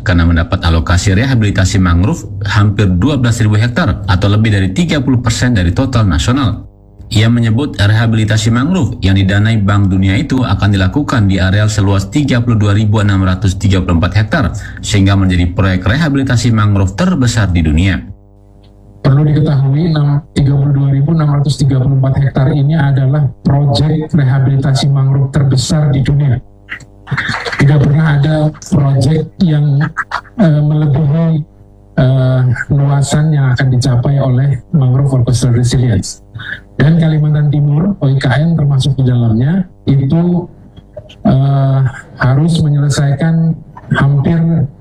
karena mendapat alokasi rehabilitasi mangrove hampir 12.000 hektar atau lebih dari 30% dari total nasional. Ia menyebut rehabilitasi mangrove yang didanai Bank Dunia itu akan dilakukan di areal seluas 32.634 hektar, sehingga menjadi proyek rehabilitasi mangrove terbesar di dunia. Perlu diketahui 32.634 hektar ini adalah proyek rehabilitasi mangrove terbesar di dunia. Tidak pernah ada proyek yang melebihi luasan yang akan dicapai oleh mangrove for coastal resilience. Dan Kalimantan Timur, OIKN termasuk di dalamnya, itu harus menyelesaikan hampir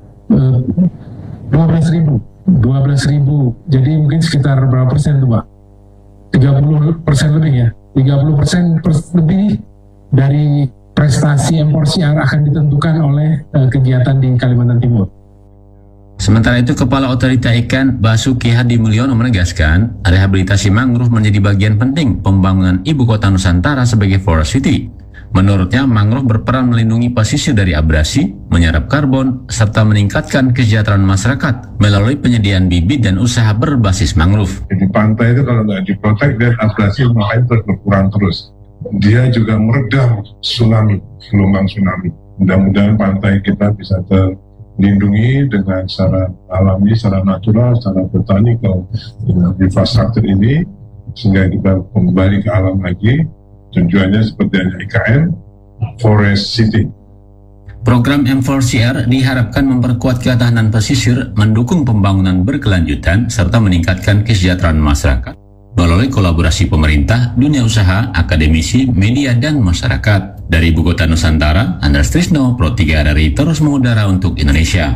12.000. Jadi mungkin sekitar berapa persen tuh Pak? 30% lebih ya? 30% lebih dari prestasi M4CR akan ditentukan oleh kegiatan di Kalimantan Timur. Sementara itu, Kepala Otorita Ikan Basuki Hadi Mulyono menegaskan, rehabilitasi mangrove menjadi bagian penting pembangunan Ibu Kota Nusantara sebagai Forest City. Menurutnya, mangrove berperan melindungi pesisir dari abrasi, menyerap karbon, serta meningkatkan kesejahteraan masyarakat melalui penyediaan bibit dan usaha berbasis mangrove. Di pantai itu kalau nggak diprotek, dan abrasi makanya terus berkurang terus. Dia juga meredam tsunami, gelombang tsunami. Mudah-mudahan pantai kita bisa terlindungi dengan secara alami, secara natural, secara botanikal infrastruktur ini, sehingga kita kembali ke alam lagi. Tujuannya seperti yang IKN, Forest City. Program M4CR diharapkan memperkuat ketahanan pesisir, mendukung pembangunan berkelanjutan, serta meningkatkan kesejahteraan masyarakat melalui kolaborasi pemerintah, dunia usaha, akademisi, media, dan masyarakat. Dari Ibu Kota Nusantara, Andreas Trisno, Pro 3 RRI terus mengudara untuk Indonesia.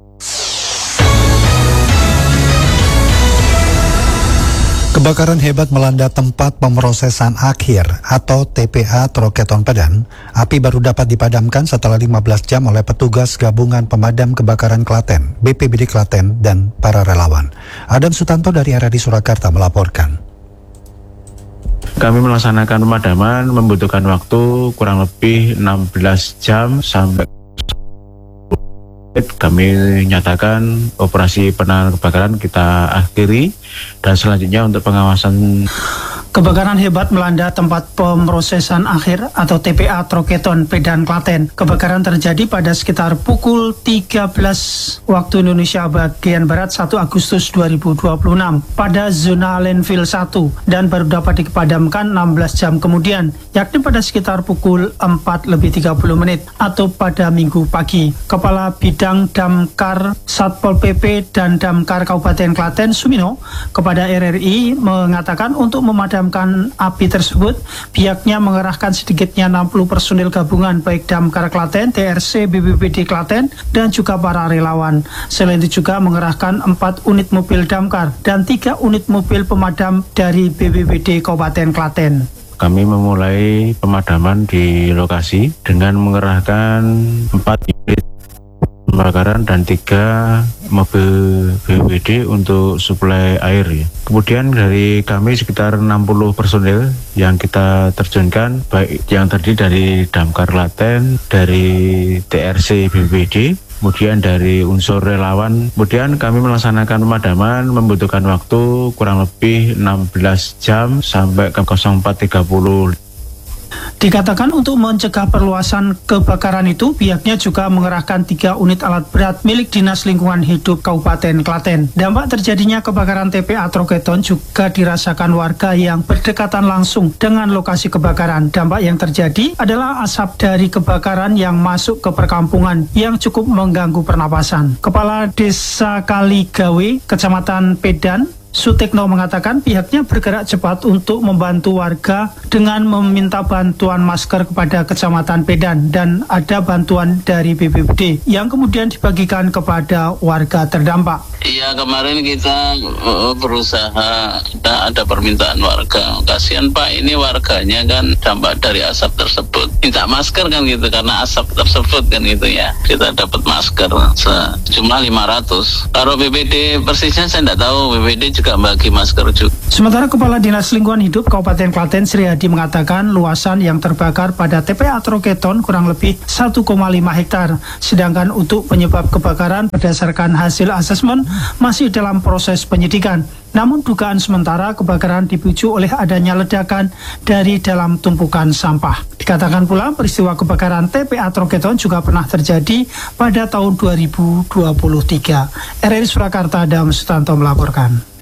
Kebakaran hebat melanda tempat pemrosesan akhir atau TPA Troketon Pedan. Api baru dapat dipadamkan setelah 15 jam oleh petugas gabungan pemadam kebakaran Klaten, BPBD Klaten, dan para relawan. Adam Sutanto dari RRI Surakarta melaporkan. Kami melaksanakan pemadaman membutuhkan waktu kurang lebih 16 jam sampai kami nyatakan operasi penanganan kebakaran kita akhiri, dan selanjutnya untuk pengawasan. Kebakaran hebat melanda tempat pemrosesan akhir atau TPA Troketon Pedan Klaten. Kebakaran terjadi pada sekitar pukul 13 waktu Indonesia bagian Barat 1 Agustus 2026 pada zona landfill 1 dan baru dapat dipadamkan 16 jam kemudian, yakni pada sekitar pukul 4:30 atau pada Minggu pagi. Kepala Bidang Damkar Satpol PP dan Damkar Kabupaten Klaten Sumino kepada RRI mengatakan untuk memadamkan api tersebut, pihaknya mengerahkan sedikitnya 60 personil gabungan baik Damkar Klaten, TRC, BPBD Klaten, dan juga para relawan. Selain itu juga mengerahkan 4 unit mobil damkar dan 3 unit mobil pemadam dari BPBD Kabupaten Klaten. Kami memulai pemadaman di lokasi dengan mengerahkan 4 unit kebakaran dan 3 mobil BPBD untuk suplai air ya. Kemudian dari kami sekitar 60 personil yang kita terjunkan, baik yang terdiri dari Damkar Klaten, dari TRC BPBD, kemudian dari unsur relawan. Kemudian kami melaksanakan pemadaman membutuhkan waktu kurang lebih 16 jam sampai ke 04.30. Dikatakan untuk mencegah perluasan kebakaran itu, pihaknya juga mengerahkan 3 unit alat berat milik Dinas Lingkungan Hidup Kabupaten Klaten. Dampak terjadinya kebakaran TPA Troketon juga dirasakan warga yang berdekatan langsung dengan lokasi kebakaran. Dampak yang terjadi adalah asap dari kebakaran yang masuk ke perkampungan yang cukup mengganggu pernapasan. Kepala Desa Kaligawe, Kecamatan Pedan, Sutekno mengatakan pihaknya bergerak cepat untuk membantu warga dengan meminta bantuan masker kepada Kecamatan Pedan, dan ada bantuan dari BPBD yang kemudian dibagikan kepada warga terdampak. Iya, kemarin kita berusaha, ada permintaan warga. Kasihan Pak, ini warganya kan dampak dari asap tersebut. Minta masker kan gitu, karena asap tersebut kan gitu ya. Kita dapat masker sejumlah 500. Kalau BPD persisnya saya tidak tahu, BPD juga bagi masker juga. Sementara Kepala Dinas Lingkungan Hidup Kabupaten Klaten Sri Hadi mengatakan luasan yang terbakar pada TPA Troketon kurang lebih 1,5 hektar. Sedangkan untuk penyebab kebakaran berdasarkan hasil asesmen masih dalam proses penyidikan. Namun dugaan sementara kebakaran dipicu oleh adanya ledakan dari dalam tumpukan sampah. Dikatakan pula peristiwa kebakaran TPA Troketon juga pernah terjadi pada tahun 2023. RRI Surakarta, Adam Sutanto melaporkan.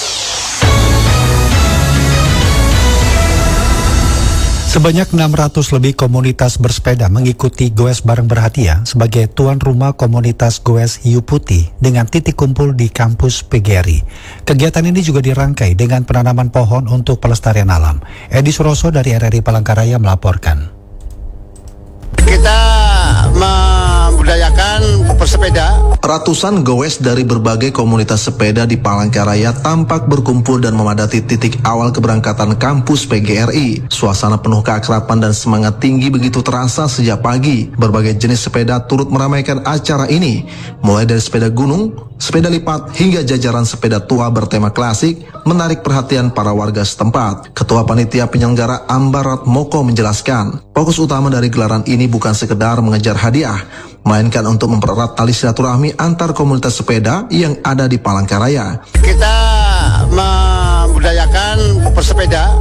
Sebanyak 600 lebih komunitas bersepeda mengikuti Goes Bareng Berhadiah sebagai tuan rumah komunitas Goes Hiu Putih dengan titik kumpul di kampus PGRI. Kegiatan ini juga dirangkai dengan penanaman pohon untuk pelestarian alam. Edi Suroso dari RRI Palangkaraya melaporkan. Kita membudayakan bersepeda. Ratusan goes dari berbagai komunitas sepeda di Palangkaraya tampak berkumpul dan memadati titik awal keberangkatan kampus PGRI. Suasana penuh keakraban dan semangat tinggi begitu terasa sejak pagi. Berbagai jenis sepeda turut meramaikan acara ini, mulai dari sepeda gunung, sepeda lipat, hingga jajaran sepeda tua bertema klasik, menarik perhatian para warga setempat. Ketua Panitia Penyelenggara Ambarat Moko menjelaskan, fokus utama dari gelaran ini bukan sekedar mengejar hadiah, melainkan untuk mempererat tali silaturahmi antar komunitas sepeda yang ada di Palangkaraya. Kita membudayakan bersepeda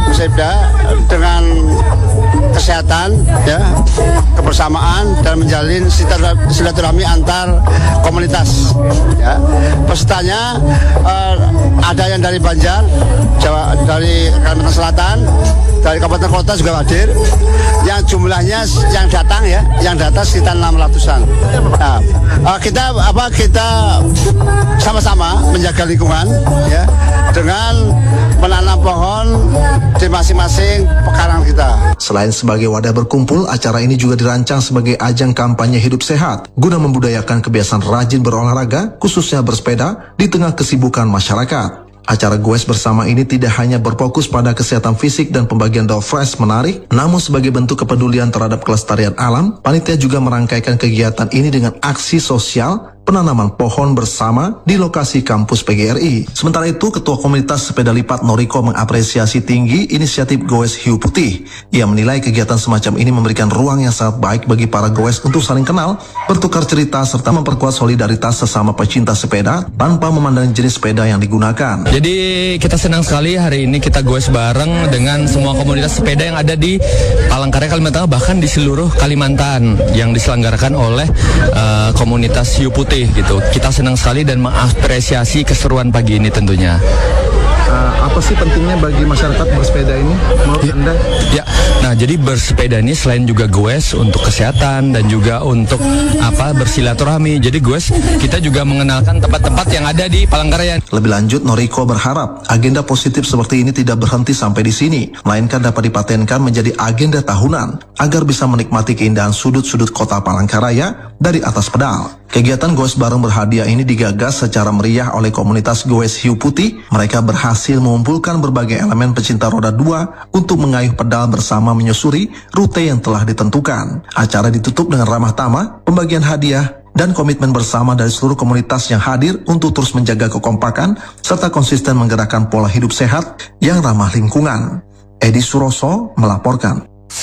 dengan kesehatan, ya, kebersamaan dan menjalin silaturahmi antar komunitas. Ya. Pesertanya ada yang dari Banjar, Jawa, dari Kalimantan Selatan, dari kabupaten kota juga hadir. Yang jumlahnya yang datang sekitar 600-an. Nah, kita sama-sama menjaga lingkungan, ya, dengan menanam pohon di masing-masing pekarangan kita. Selain sebagai wadah berkumpul, acara ini juga dirancang sebagai ajang kampanye hidup sehat guna membudayakan kebiasaan rajin berolahraga, khususnya bersepeda di tengah kesibukan masyarakat. Acara Goes bersama ini tidak hanya berfokus pada kesehatan fisik dan pembagian door prize menarik, namun sebagai bentuk kepedulian terhadap kelestarian alam, panitia juga merangkaikan kegiatan ini dengan aksi sosial penanaman pohon bersama di lokasi kampus PGRI. Sementara itu, Ketua Komunitas Sepeda Lipat Noriko mengapresiasi tinggi inisiatif Goes Hiu Putih. Ia menilai kegiatan semacam ini memberikan ruang yang sangat baik bagi para goes untuk saling kenal, bertukar cerita, serta memperkuat solidaritas sesama pecinta sepeda tanpa memandang jenis sepeda yang digunakan. Jadi kita senang sekali hari ini kita goes bareng dengan semua komunitas sepeda yang ada di Palangkaraya, Kalimantan Tengah, bahkan di seluruh Kalimantan yang diselenggarakan oleh komunitas Hiu Putih. Gitu. Kita senang sekali dan mengapresiasi keseruan pagi ini tentunya. Apa sih pentingnya bagi masyarakat bersepeda ini menurut Anda? Ya, nah jadi bersepeda ini selain juga goes untuk kesehatan dan juga untuk bersilaturahmi. Jadi goes kita juga mengenalkan tempat-tempat yang ada di Palangkaraya. Lebih lanjut, Noriko berharap agenda positif seperti ini tidak berhenti sampai di sini, melainkan dapat dipatenkan menjadi agenda tahunan agar bisa menikmati keindahan sudut-sudut kota Palangkaraya dari atas pedal. Kegiatan Goes Bareng Berhadiah ini digagas secara meriah oleh komunitas Goes Hiu Putih. Mereka berhasil mengumpulkan berbagai elemen pecinta roda 2 untuk mengayuh pedal bersama menyusuri rute yang telah ditentukan. Acara ditutup dengan ramah tamah, pembagian hadiah, dan komitmen bersama dari seluruh komunitas yang hadir untuk terus menjaga kekompakan serta konsisten menggerakkan pola hidup sehat yang ramah lingkungan. Edi Suroso melaporkan.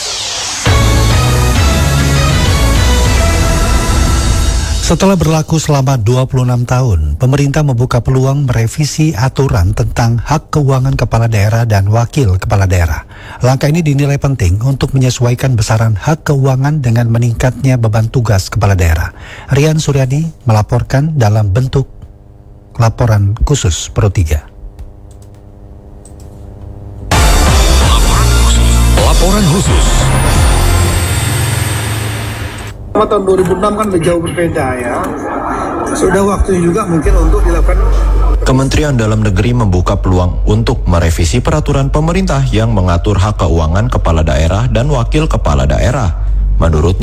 Setelah berlaku selama 26 tahun, pemerintah membuka peluang merevisi aturan tentang hak keuangan kepala daerah dan wakil kepala daerah. Langkah ini dinilai penting untuk menyesuaikan besaran hak keuangan dengan meningkatnya beban tugas kepala daerah. Rian Suryadi melaporkan dalam bentuk laporan khusus Pro 3. Laporan khusus. Tahun 2006 kan jauh berbeda ya. Sudah waktunya juga mungkin untuk dilakukan. Kementerian Dalam Negeri membuka peluang untuk merevisi peraturan pemerintah yang mengatur hak keuangan kepala daerah dan wakil kepala daerah. Menurutnya,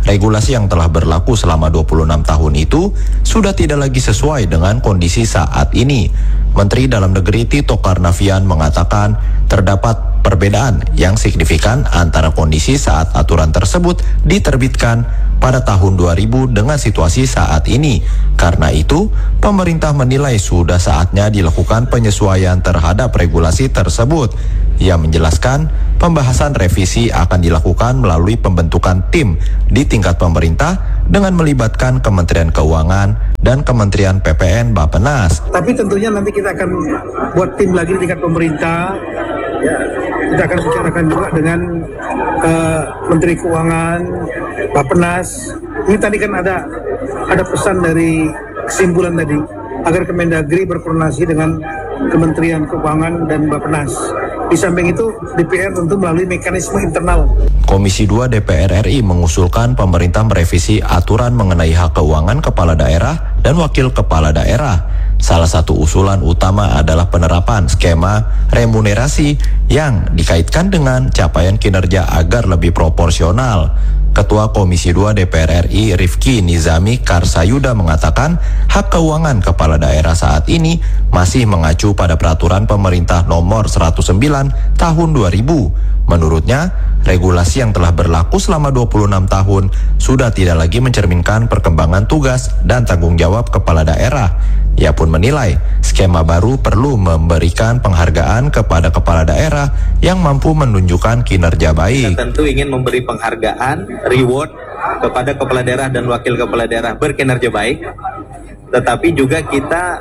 regulasi yang telah berlaku selama 26 tahun itu sudah tidak lagi sesuai dengan kondisi saat ini. Menteri Dalam Negeri Tito Karnavian mengatakan terdapat perbedaan yang signifikan antara kondisi saat aturan tersebut diterbitkan pada tahun 2000 dengan situasi saat ini. Karena itu, pemerintah menilai sudah saatnya dilakukan penyesuaian terhadap regulasi tersebut. Ia menjelaskan pembahasan revisi akan dilakukan melalui pembentukan tim di tingkat pemerintah dengan melibatkan Kementerian Keuangan dan Kementerian PPN Bappenas. Tapi tentunya nanti kita akan buat tim lagi di tingkat pemerintah. Ya, kita akan bicarakan juga dengan Menteri Keuangan, Bappenas. Ini tadi kan ada pesan dari kesimpulan tadi agar Kemendagri berkoordinasi dengan Kementerian Keuangan dan Bappenas. Di samping itu, DPR tentu melalui mekanisme internal. Komisi 2 DPR RI mengusulkan pemerintah merevisi aturan mengenai hak keuangan kepala daerah dan wakil kepala daerah. Salah satu usulan utama adalah penerapan skema remunerasi yang dikaitkan dengan capaian kinerja agar lebih proporsional. Ketua Komisi 2 DPR RI Rifki Nizami Karsayuda mengatakan hak keuangan kepala daerah saat ini masih mengacu pada peraturan pemerintah nomor 109 tahun 2000. Menurutnya, regulasi yang telah berlaku selama 26 tahun sudah tidak lagi mencerminkan perkembangan tugas dan tanggung jawab kepala daerah. Ia pun menilai skema baru perlu memberikan penghargaan kepada kepala daerah yang mampu menunjukkan kinerja baik. Kita tentu ingin memberi penghargaan, reward kepada kepala daerah dan wakil kepala daerah berkinerja baik, tetapi juga kita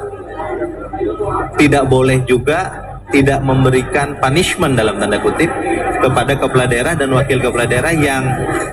tidak boleh juga tidak memberikan punishment dalam tanda kutip kepada kepala daerah dan wakil kepala daerah yang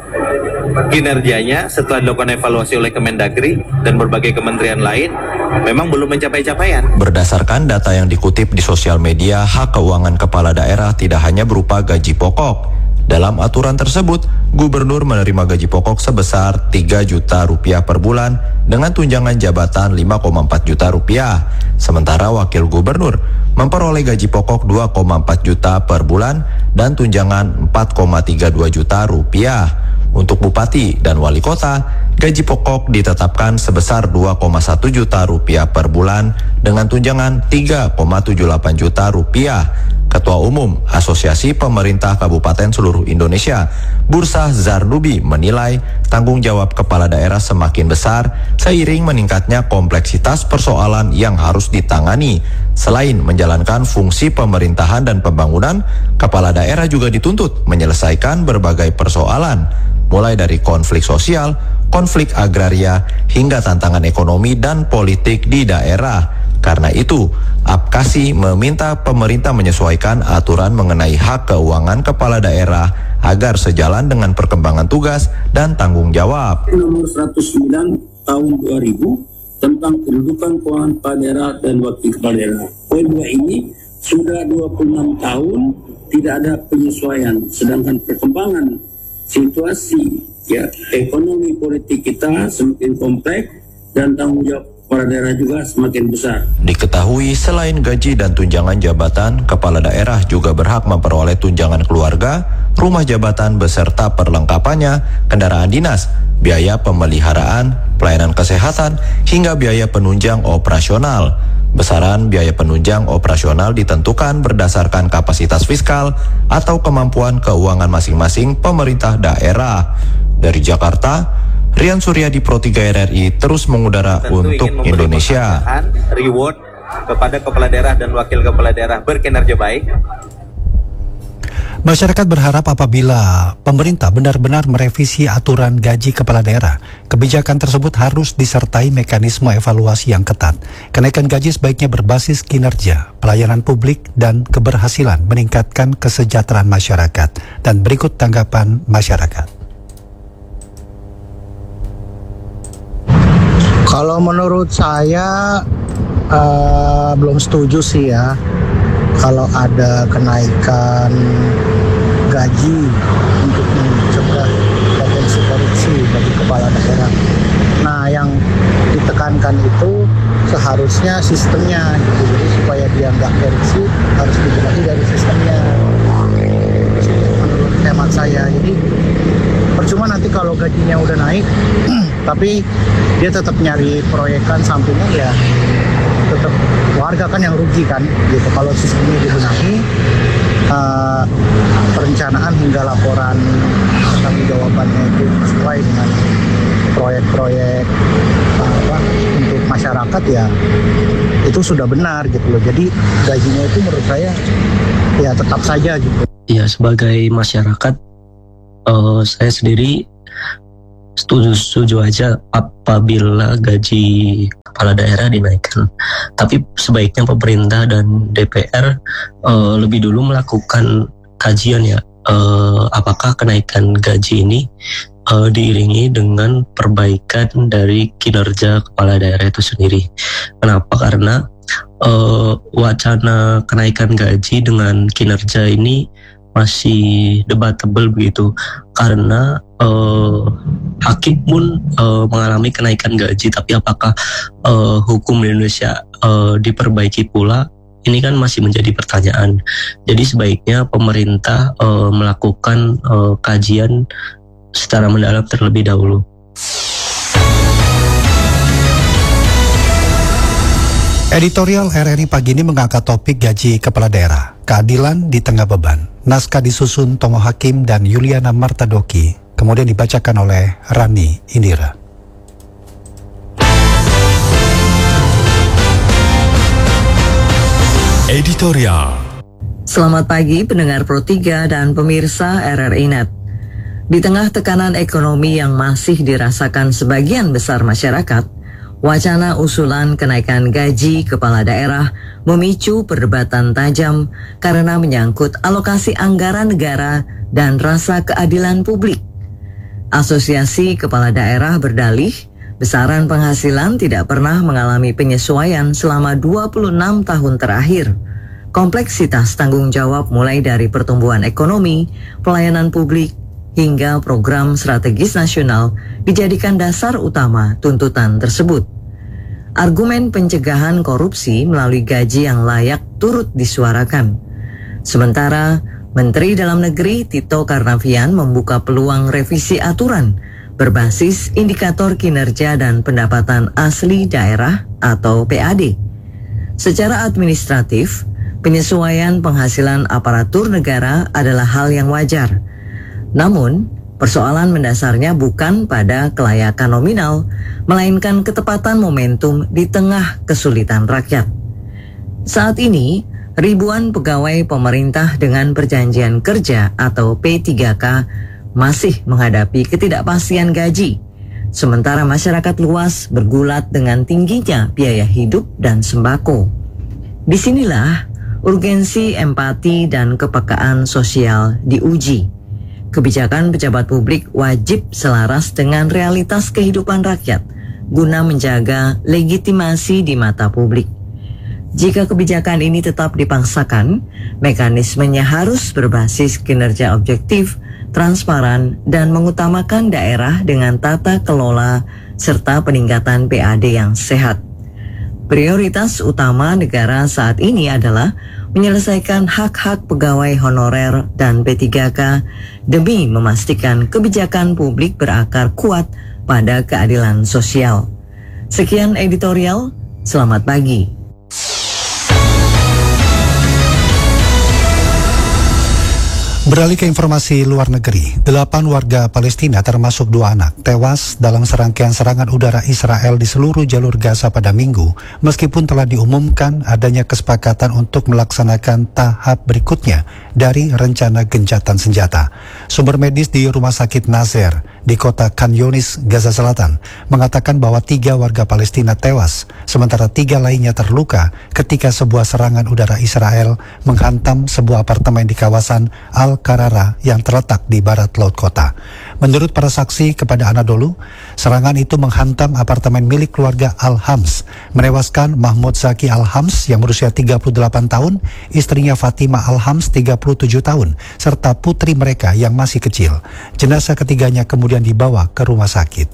kinerjanya setelah dilakukan evaluasi oleh Kemendagri dan berbagai kementerian lain memang belum mencapai capaian. Berdasarkan data yang dikutip di sosial media, hak keuangan kepala daerah tidak hanya berupa gaji pokok. Dalam aturan tersebut, gubernur menerima gaji pokok sebesar 3 juta rupiah per bulan dengan tunjangan jabatan 5,4 juta rupiah. Sementara wakil gubernur memperoleh gaji pokok 2,4 juta per bulan dan tunjangan 4,32 juta rupiah. Untuk bupati dan wali kota, gaji pokok ditetapkan sebesar 2,1 juta rupiah per bulan dengan tunjangan 3,78 juta rupiah. Ketua Umum Asosiasi Pemerintah Kabupaten Seluruh Indonesia, Bursah Zardubi, menilai tanggung jawab kepala daerah semakin besar seiring meningkatnya kompleksitas persoalan yang harus ditangani. Selain menjalankan fungsi pemerintahan dan pembangunan, kepala daerah juga dituntut menyelesaikan berbagai persoalan, mulai dari konflik sosial, konflik agraria, hingga tantangan ekonomi dan politik di daerah. Karena itu, APKASI meminta pemerintah menyesuaikan aturan mengenai hak keuangan kepala daerah agar sejalan dengan perkembangan tugas dan tanggung jawab. Nomor 109 tahun 2000 tentang kedudukan keuangan kepala daerah dan wakil kepala daerah. Poin 2 ini sudah 26 tahun tidak ada penyesuaian, sedangkan perkembangan situasi ekonomi politik kita semakin kompleks dan tanggung jawab kepala daerah juga semakin besar. Diketahui selain gaji dan tunjangan jabatan, kepala daerah juga berhak memperoleh tunjangan keluarga, rumah jabatan beserta perlengkapannya, kendaraan dinas, biaya pemeliharaan, pelayanan kesehatan, hingga biaya penunjang operasional. Besaran biaya penunjang operasional ditentukan berdasarkan kapasitas fiskal atau kemampuan keuangan masing-masing pemerintah daerah. Dari Jakarta, Rian Suryadi, Pro 3 RRI, terus mengudara untuk Indonesia. Reward kepada kepala daerah dan wakil kepala daerah berkinerja baik. Masyarakat berharap apabila pemerintah benar-benar merevisi aturan gaji kepala daerah, kebijakan tersebut harus disertai mekanisme evaluasi yang ketat. Kenaikan gaji sebaiknya berbasis kinerja, pelayanan publik, dan keberhasilan meningkatkan kesejahteraan masyarakat. Dan berikut tanggapan masyarakat. Kalau menurut saya belum setuju sih ya kalau ada kenaikan gaji untuk mencegah potensi korupsi bagi kepala daerah. Nah, yang ditekankan itu seharusnya sistemnya gitu. Jadi supaya dia nggak korupsi harus dibenahi dari sistemnya. Menurut hemat saya. Jadi Percuma nanti kalau gajinya udah naik, tapi dia tetap nyari proyekan sampingan, ya tetap warga kan yang rugi kan gitu. Kalau sistemnya dibenahi, perencanaan hingga laporan tanggung jawabannya itu sesuai dengan proyek-proyek untuk masyarakat, ya itu sudah benar gitu loh. Jadi gajinya itu menurut saya ya tetap saja gitu. Ya, sebagai masyarakat, saya sendiri setuju aja apabila gaji kepala daerah dinaikkan. Tapi sebaiknya pemerintah dan DPR lebih dulu melakukan kajian ya, apakah kenaikan gaji ini diiringi dengan perbaikan dari kinerja kepala daerah itu sendiri. Kenapa? Karena wacana kenaikan gaji dengan kinerja ini masih debatable begitu, karena hakim pun mengalami kenaikan gaji, tapi apakah hukum di Indonesia diperbaiki pula? Ini kan masih menjadi pertanyaan. Jadi sebaiknya pemerintah melakukan kajian secara mendalam terlebih dahulu. Editorial RRI pagi ini mengangkat topik gaji kepala daerah, keadilan di tengah beban. Naskah disusun Tomo Hakim dan Yuliana Martadoki, kemudian dibacakan oleh Rani Indira. Editorial. Selamat pagi pendengar Pro 3 dan pemirsa RRI Net. Di tengah tekanan ekonomi yang masih dirasakan sebagian besar masyarakat, wacana usulan kenaikan gaji kepala daerah memicu perdebatan tajam karena menyangkut alokasi anggaran negara dan rasa keadilan publik. Asosiasi Kepala Daerah berdalih, besaran penghasilan tidak pernah mengalami penyesuaian selama 26 tahun terakhir. Kompleksitas tanggung jawab mulai dari pertumbuhan ekonomi, pelayanan publik, hingga program strategis nasional dijadikan dasar utama tuntutan tersebut. Argumen pencegahan korupsi melalui gaji yang layak turut disuarakan. Sementara Menteri Dalam Negeri Tito Karnavian membuka peluang revisi aturan berbasis indikator kinerja dan pendapatan asli daerah atau PAD. Secara administratif, penyesuaian penghasilan aparatur negara adalah hal yang wajar. Namun, persoalan mendasarnya bukan pada kelayakan nominal, melainkan ketepatan momentum di tengah kesulitan rakyat. Saat ini, ribuan pegawai pemerintah dengan perjanjian kerja atau P3K masih menghadapi ketidakpastian gaji, sementara masyarakat luas bergulat dengan tingginya biaya hidup dan sembako. Disinilah urgensi empati dan kepekaan sosial diuji. Kebijakan pejabat publik wajib selaras dengan realitas kehidupan rakyat guna menjaga legitimasi di mata publik. Jika kebijakan ini tetap dipaksakan, mekanismenya harus berbasis kinerja objektif, transparan, dan mengutamakan daerah dengan tata kelola serta peningkatan PAD yang sehat. Prioritas utama negara saat ini adalah menyelesaikan hak-hak pegawai honorer dan P3K demi memastikan kebijakan publik berakar kuat pada keadilan sosial. Sekian editorial, selamat pagi. Beralih ke informasi luar negeri, 8 warga Palestina termasuk 2 anak tewas dalam serangkaian serangan udara Israel di seluruh jalur Gaza pada Minggu, meskipun telah diumumkan adanya kesepakatan untuk melaksanakan tahap berikutnya dari rencana gencatan senjata. Sumber medis di Rumah Sakit Nasser di kota Khan Yunis, Gaza Selatan, mengatakan bahwa 3 warga Palestina tewas, sementara 3 lainnya terluka ketika sebuah serangan udara Israel menghantam sebuah apartemen di kawasan Al-Qarara yang terletak di barat laut kota. Menurut para saksi kepada Anadolu, serangan itu menghantam apartemen milik keluarga Al-Hams, menewaskan Mahmud Zaki Al-Hams yang berusia 38 tahun, istrinya Fatima Al-Hams 37 tahun, serta putri mereka yang masih kecil. Jenazah ketiganya kemudian dibawa ke rumah sakit.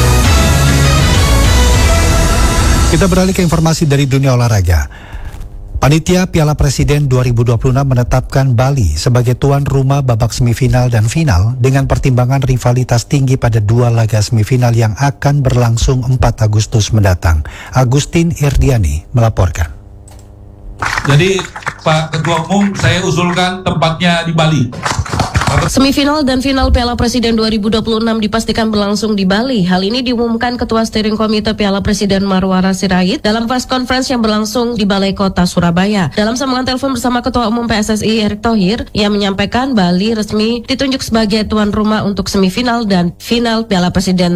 Kita beralih ke informasi dari dunia olahraga. Panitia Piala Presiden 2026 menetapkan Bali sebagai tuan rumah babak semifinal dan final dengan pertimbangan rivalitas tinggi pada dua laga semifinal yang akan berlangsung 4 Agustus mendatang. Agustin Irdiani melaporkan. Jadi Pak Ketua Umum, saya usulkan tempatnya di Bali. Semifinal dan final Piala Presiden 2026 dipastikan berlangsung di Bali. Hal ini diumumkan Ketua Steering Komite Piala Presiden Marwara Sirait dalam press conference yang berlangsung di Balai Kota Surabaya. Dalam sambungan telepon bersama Ketua Umum PSSI Erick Thohir, ia menyampaikan Bali resmi ditunjuk sebagai tuan rumah untuk semifinal dan final Piala Presiden